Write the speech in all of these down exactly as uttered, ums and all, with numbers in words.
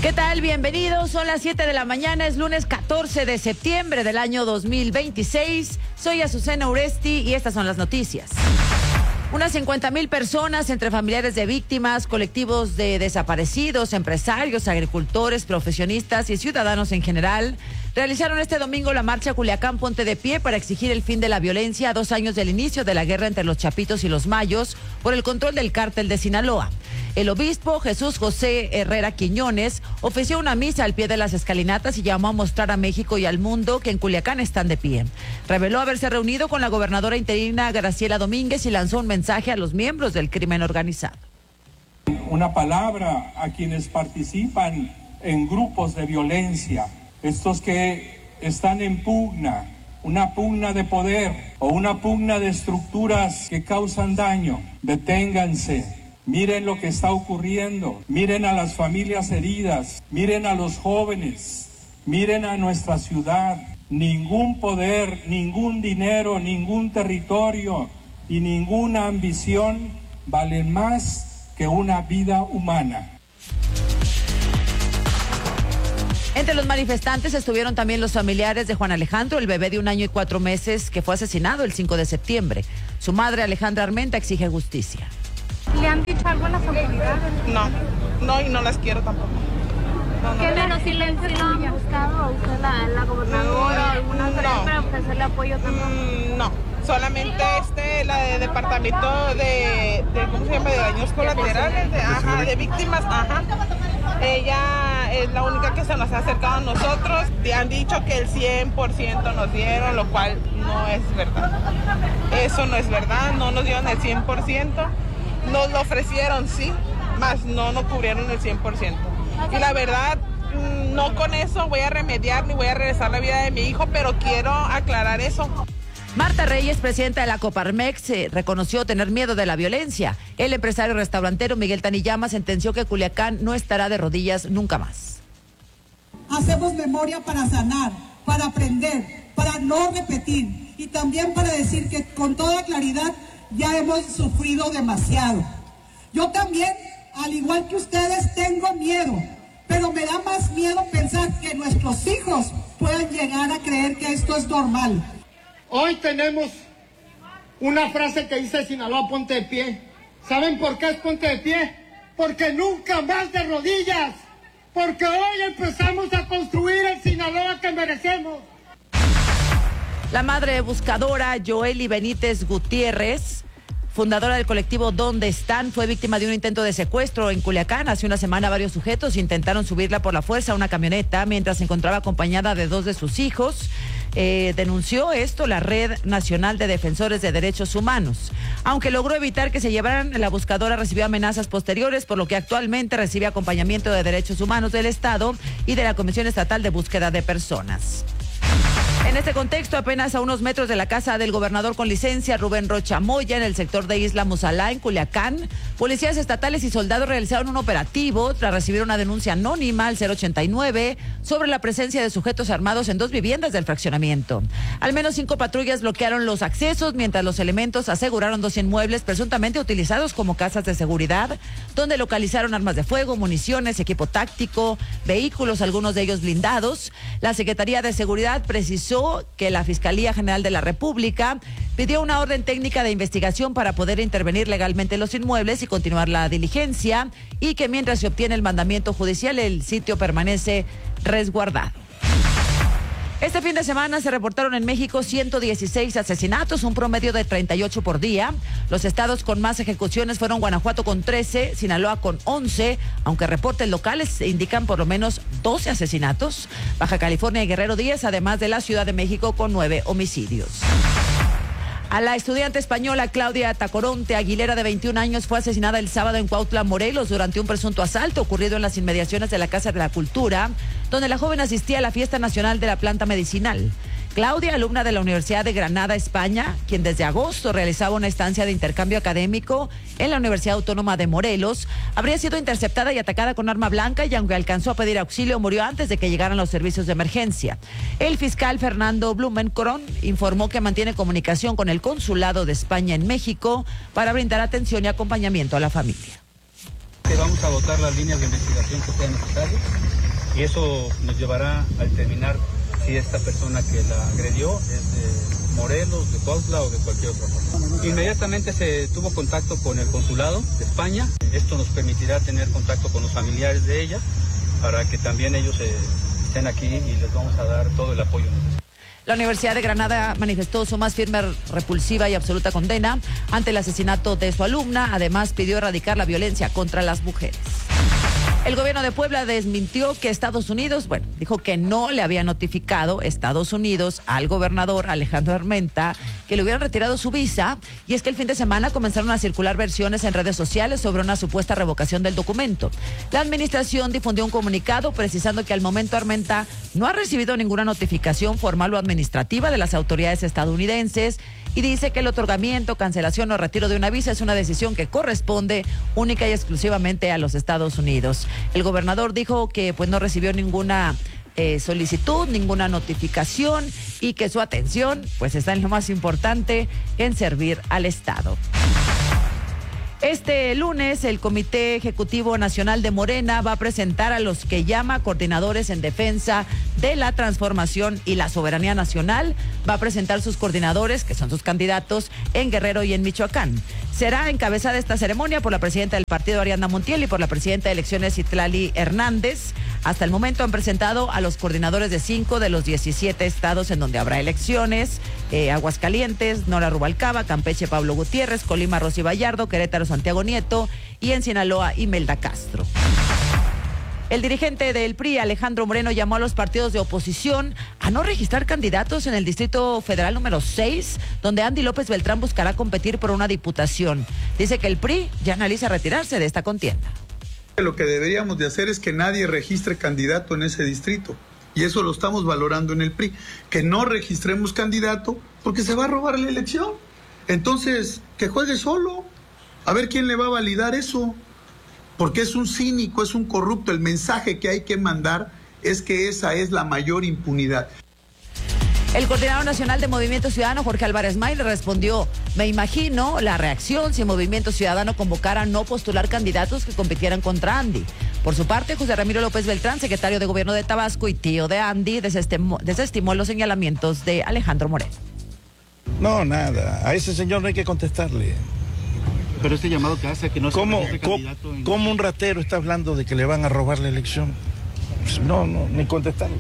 ¿Qué tal? Bienvenidos. Son las siete de la mañana, es lunes catorce de septiembre del año dos mil veintiséis. Soy Azucena Uresti y estas son las noticias. Unas cincuenta mil personas, entre familiares de víctimas, colectivos de desaparecidos, empresarios, agricultores, profesionistas y ciudadanos en general, realizaron este domingo la marcha Culiacán Ponte de Pie para exigir el fin de la violencia a dos años del inicio de la guerra entre los Chapitos y los Mayos por el control del cártel de Sinaloa. El obispo Jesús José Herrera Quiñones ofició una misa al pie de las escalinatas y llamó a mostrar a México y al mundo que en Culiacán están de pie. Reveló haberse reunido con la gobernadora interina Graciela Domínguez y lanzó un mensaje a los miembros del crimen organizado. Una palabra a quienes participan en grupos de violencia, estos que están en pugna, una pugna de poder o una pugna de estructuras que causan daño. Deténganse. Miren lo que está ocurriendo, miren a las familias heridas, miren a los jóvenes, miren a nuestra ciudad. Ningún poder, ningún dinero, ningún territorio y ninguna ambición valen más que una vida humana. Entre los manifestantes estuvieron también los familiares de Juan Alejandro, el bebé de un año y cuatro meses que fue asesinado el cinco de septiembre. Su madre, Alejandra Armenta, exige justicia. ¿Le han dicho algo a las autoridades? No, no, y no las quiero tampoco. No, no. ¿Qué pero si le, si lo han buscado a usted, la, la gobernadora, o alguna no. para ofrecerle apoyo también? Mm, no, solamente este, la de departamento de, de, ¿cómo se llama? De daños colaterales, de, ajá, de víctimas, ajá. Ella es la única que se nos ha acercado a nosotros. Le han dicho que el cien por ciento nos dieron, lo cual no es verdad. Eso no es verdad, no nos dieron el cien por ciento. Nos lo ofrecieron, sí, más no nos cubrieron el cien por ciento. Y la verdad, no con eso voy a remediar ni voy a regresar la vida de mi hijo, pero quiero aclarar eso. Marta Reyes, presidenta de la Coparmex, eh, reconoció tener miedo de la violencia. El empresario restaurantero Miguel Taniyama sentenció que Culiacán no estará de rodillas nunca más. Hacemos memoria para sanar, para aprender, para no repetir y también para decir que con toda claridad ya hemos sufrido demasiado. Yo también, al igual que ustedes, tengo miedo, pero me da más miedo pensar que nuestros hijos puedan llegar a creer que esto es normal. Hoy tenemos una frase que dice Sinaloa Ponte de Pie. ¿Saben por qué es Ponte de Pie? Porque nunca más de rodillas, porque hoy empezamos a construir el Sinaloa que merecemos. La madre buscadora Joely Benítez Gutiérrez, fundadora del colectivo ¿Dónde están?, fue víctima de un intento de secuestro en Culiacán. Hace una semana varios sujetos intentaron subirla por la fuerza a una camioneta mientras se encontraba acompañada de dos de sus hijos. Eh, denunció esto la Red Nacional de Defensores de Derechos Humanos. Aunque logró evitar que se llevaran, la buscadora recibió amenazas posteriores, por lo que actualmente recibe acompañamiento de Derechos Humanos del Estado y de la Comisión Estatal de Búsqueda de Personas. En este contexto, apenas a unos metros de la casa del gobernador con licencia, Rubén Rocha Moya, en el sector de Isla Musalá, en Culiacán, policías estatales y soldados realizaron un operativo tras recibir una denuncia anónima al cero ochenta y nueve sobre la presencia de sujetos armados en dos viviendas del fraccionamiento. Al menos cinco patrullas bloquearon los accesos, mientras los elementos aseguraron dos inmuebles presuntamente utilizados como casas de seguridad, donde localizaron armas de fuego, municiones, equipo táctico, vehículos, algunos de ellos blindados. La Secretaría de Seguridad precisó que la Fiscalía General de la República pidió una orden técnica de investigación para poder intervenir legalmente en los inmuebles y continuar la diligencia, y que mientras se obtiene el mandamiento judicial, el sitio permanece resguardado. Este fin de semana se reportaron en México ciento dieciséis asesinatos, un promedio de treinta y ocho por día. Los estados con más ejecuciones fueron Guanajuato con trece, Sinaloa con once, aunque reportes locales indican por lo menos doce asesinatos. Baja California y Guerrero diez, además de la Ciudad de México con nueve homicidios. A la estudiante española Claudia Tacoronte Aguilera, de veintiún años, fue asesinada el sábado en Cuautla, Morelos, durante un presunto asalto ocurrido en las inmediaciones de la Casa de la Cultura, donde la joven asistía a la fiesta nacional de la planta medicinal. Claudia, alumna de la Universidad de Granada, España, quien desde agosto realizaba una estancia de intercambio académico en la Universidad Autónoma de Morelos, habría sido interceptada y atacada con arma blanca, y aunque alcanzó a pedir auxilio, murió antes de que llegaran los servicios de emergencia. El fiscal Fernando Blumenkron informó que mantiene comunicación con el Consulado de España en México para brindar atención y acompañamiento a la familia. vamos a votar las líneas de investigación que sean necesarias y eso nos llevará a determinar si esta persona que la agredió es de Morelos, de Cuautla o de cualquier otra parte. Inmediatamente se tuvo contacto con el consulado de España. Esto nos permitirá tener contacto con los familiares de ella para que también ellos eh, estén aquí y les vamos a dar todo el apoyo necesario. La Universidad de Granada manifestó su más firme, repulsiva y absoluta condena ante el asesinato de su alumna. Además, pidió erradicar la violencia contra las mujeres. El gobierno de Puebla desmintió que Estados Unidos, bueno, dijo que no le había notificado Estados Unidos al gobernador Alejandro Armenta que le hubieran retirado su visa, y es que el fin de semana comenzaron a circular versiones en redes sociales sobre una supuesta revocación del documento. La administración difundió un comunicado precisando que al momento Armenta no ha recibido ninguna notificación formal o administrativa de las autoridades estadounidenses y dice que el otorgamiento, cancelación o retiro de una visa es una decisión que corresponde única y exclusivamente a los Estados Unidos. El gobernador dijo que pues no recibió ninguna eh, solicitud, ninguna notificación y que su atención pues está en lo más importante, en servir al Estado. Este lunes, el Comité Ejecutivo Nacional de Morena va a presentar a los que llama coordinadores en defensa de la transformación y la soberanía nacional. Va a presentar sus coordinadores, que son sus candidatos, en Guerrero y en Michoacán. Será encabezada esta ceremonia por la presidenta del partido, Ariadna Montiel, y por la presidenta de elecciones, Citlali Hernández. Hasta el momento han presentado a los coordinadores de cinco de los diecisiete estados en donde habrá elecciones. Eh, Aguascalientes, Nora Rubalcaba, Campeche, Pablo Gutiérrez, Colima, Rosy Vallardo, Querétaro, Santiago Nieto, y en Sinaloa, Imelda Castro. El dirigente del P R I, Alejandro Moreno, llamó a los partidos de oposición a no registrar candidatos en el Distrito Federal número seis, donde Andy López Beltrán buscará competir por una diputación. Dice que el P R I ya analiza retirarse de esta contienda. Lo que deberíamos de hacer es que nadie registre candidato en ese distrito. Y eso lo estamos valorando en el P R I. Que no registremos candidato porque se va a robar la elección. Entonces, que juegue solo. A ver quién le va a validar eso. Porque es un cínico, es un corrupto. El mensaje que hay que mandar es que esa es la mayor impunidad. El coordinador nacional de Movimiento Ciudadano, Jorge Álvarez May, le respondió: me imagino la reacción si Movimiento Ciudadano convocara a no postular candidatos que compitieran contra Andy. Por su parte, José Ramiro López Beltrán, secretario de Gobierno de Tabasco y tío de Andy, desestimó, desestimó los señalamientos de Alejandro Moreno. No, nada. A ese señor no hay que contestarle. Pero este llamado que hace que no se ¿Cómo, candidato en... ¿Cómo un ratero está hablando de que le van a robar la elección? Pues no, no, ni contestarle.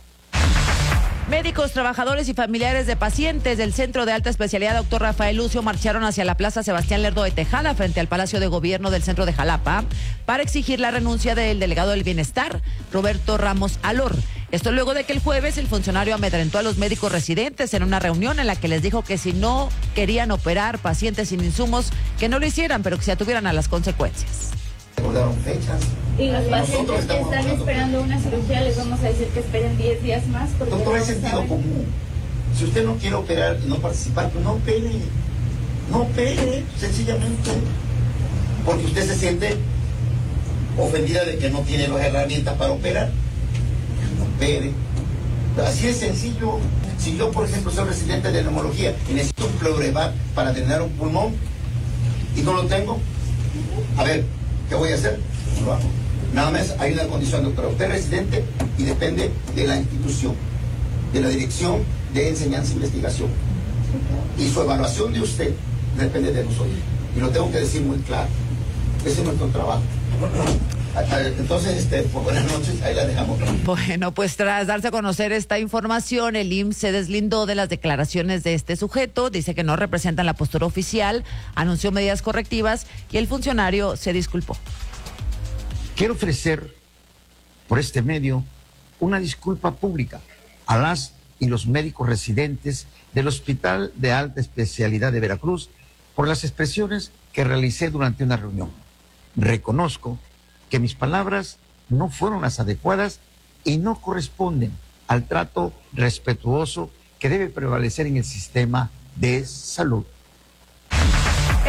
Médicos, trabajadores y familiares de pacientes del Centro de Alta Especialidad Doctor Rafael Lucio marcharon hacia la Plaza Sebastián Lerdo de Tejada frente al Palacio de Gobierno del Centro de Jalapa para exigir la renuncia del delegado del Bienestar, Roberto Ramos Alor. Esto luego de que el jueves el funcionario amedrentó a los médicos residentes en una reunión en la que les dijo que si no querían operar pacientes sin insumos, que no lo hicieran, pero que se atuvieran a las consecuencias. Recordaron fechas. Y los pacientes que están esperando una cirugía, les vamos a decir que esperen diez días más. Doctor, es sentido común. Si usted no quiere operar y no participar, pues no opere. No opere, sencillamente. Porque usted se siente ofendida de que no tiene las herramientas para operar. No opere. Así es sencillo. Si yo, por ejemplo, soy residente de neumología y necesito un pleurevar para drenar un pulmón y no lo tengo, a ver, ¿qué voy a hacer? No lo hago. Nada más hay una condición, doctora. Usted es residente y depende de la institución, de la Dirección de Enseñanza e Investigación. Y su evaluación de usted depende de nosotros. Y lo tengo que decir muy claro. Ese es nuestro trabajo. Entonces, este, pues, buenas noches, ahí la dejamos. Bueno, pues tras darse a conocer esta información, el I M S S se deslindó de las declaraciones de este sujeto, dice que no representan la postura oficial, anunció medidas correctivas y el funcionario se disculpó. Quiero ofrecer por este medio una disculpa pública a las y los médicos residentes del Hospital de Alta Especialidad de Veracruz por las expresiones que realicé durante una reunión. Reconozco que mis palabras no fueron las adecuadas y no corresponden al trato respetuoso que debe prevalecer en el sistema de salud.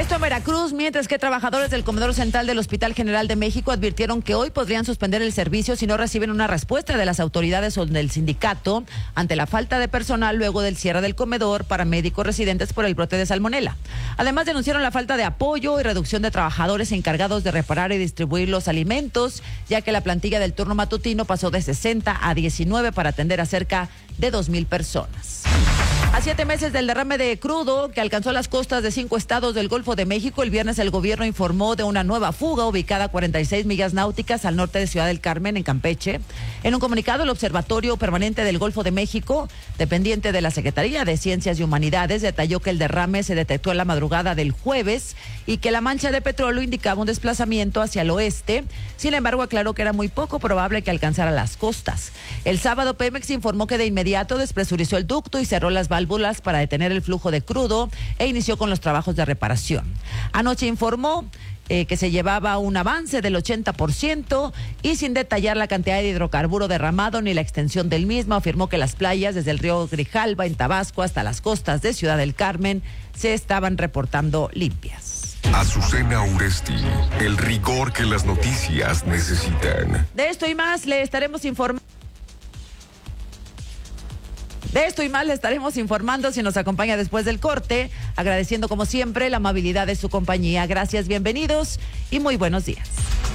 Esto en Veracruz, mientras que trabajadores del comedor central del Hospital General de México advirtieron que hoy podrían suspender el servicio si no reciben una respuesta de las autoridades o del sindicato ante la falta de personal luego del cierre del comedor para médicos residentes por el brote de salmonela. Además, denunciaron la falta de apoyo y reducción de trabajadores encargados de reparar y distribuir los alimentos, ya que la plantilla del turno matutino pasó de sesenta a diecinueve para atender a cerca de dos mil personas. A siete meses del derrame de crudo que alcanzó las costas de cinco estados del Golfo de México, el viernes el gobierno informó de una nueva fuga ubicada a cuarenta y seis millas náuticas al norte de Ciudad del Carmen, en Campeche. En un comunicado, el Observatorio Permanente del Golfo de México, dependiente de la Secretaría de Ciencias y Humanidades, detalló que el derrame se detectó en la madrugada del jueves y que la mancha de petróleo indicaba un desplazamiento hacia el oeste. Sin embargo, aclaró que era muy poco probable que alcanzara las costas. El sábado, Pemex informó que de inmediato despresurizó el ducto y cerró las válvulas para detener el flujo de crudo e inició con los trabajos de reparación. Anoche informó eh, que se llevaba un avance del ochenta por ciento y sin detallar la cantidad de hidrocarburo derramado ni la extensión del mismo, afirmó que las playas desde el río Grijalba en Tabasco hasta las costas de Ciudad del Carmen se estaban reportando limpias. Azucena Uresti, el rigor que las noticias necesitan. De esto y más le estaremos informando. De esto y más le estaremos informando si nos acompaña después del corte, agradeciendo como siempre la amabilidad de su compañía. Gracias, bienvenidos y muy buenos días.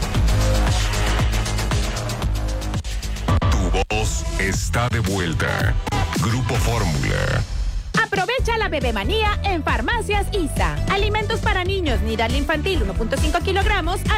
Tu voz está de vuelta. Grupo Fórmula. Aprovecha la bebemanía en Farmacias I S A. Alimentos para niños, Nidal infantil uno punto cinco kilogramos a